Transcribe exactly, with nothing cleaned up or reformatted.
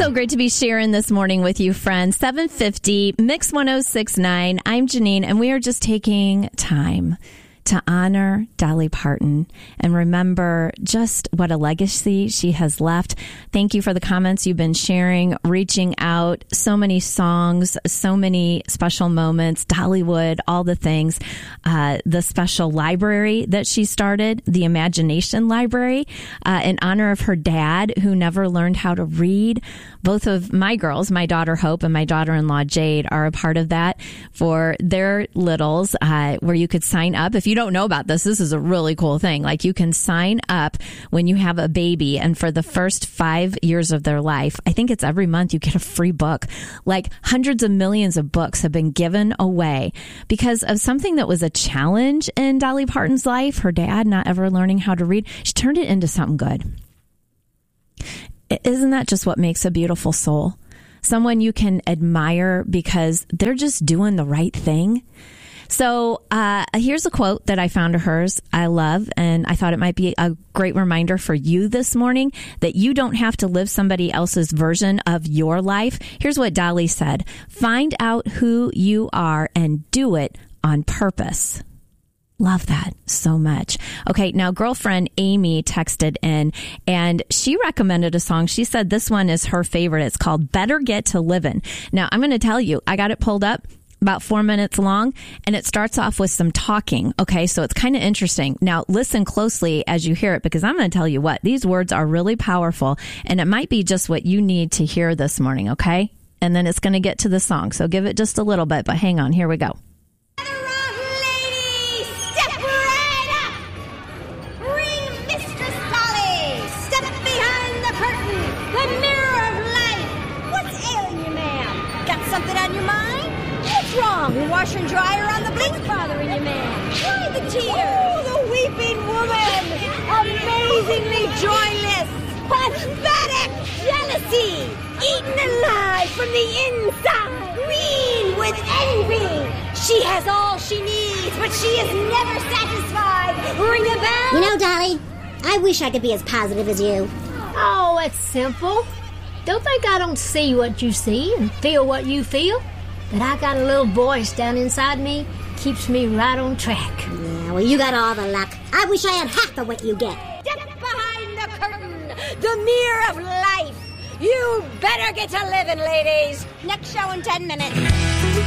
So great to be sharing this morning with you, friends. seven fifty, Mix one oh six point nine. I'm Janine, and we are just taking time to honor Dolly Parton and remember just what a legacy she has left. Thank you for the comments you've been sharing, reaching out. So many songs, so many special moments, Dollywood, all the things. Uh, the special library that she started, the Imagination Library, uh, in honor of her dad, who never learned how to read. Both of my girls, my daughter Hope and my daughter-in-law Jade, are a part of that for their littles, uh, where you could sign up. If you don't know about this, this is a really cool thing. Like, you can sign up when you have a baby, and for the first five years of their life, I think it's every month, you get a free book. Like, hundreds of millions of books have been given away because of something that was a challenge in Dolly Parton's life, her dad not ever learning how to read. She turned it into something good. Isn't that just what makes a beautiful soul? Someone you can admire because they're just doing the right thing. So uh, here's a quote that I found of hers I love, and I thought it might be a great reminder for you this morning that you don't have to live somebody else's version of your life. Here's what Dolly said: "Find out who you are and do it on purpose." Love that so much. Okay, now girlfriend Amy texted in and she recommended a song. She said this one is her favorite. It's called Better Get to Livin'. Now, I'm going to tell you, I got it pulled up, about four minutes long, and it starts off with some talking. Okay, so it's kind of interesting. Now, listen closely as you hear it, because I'm going to tell you what, these words are really powerful, and it might be just what you need to hear this morning, okay? And then it's going to get to the song, so give it just a little bit, but hang on, here we go. Something on your mind? What's wrong? The washer and dryer on the blink bothering you, man? Why the tears? Oh, the weeping woman! Amazingly joyless! Pathetic jealousy! Eaten alive from the inside! Green with envy! She has all she needs, but she is never satisfied! Ring a bell? You know, Dolly, I wish I could be as positive as you. Oh, it's simple. Don't think I don't see what you see and feel what you feel. But I got a little voice down inside me, keeps me right on track. Yeah, well, you got all the luck. I wish I had half the what you get. Step behind the curtain, the mirror of life. You better get to living, ladies. Next show in ten minutes.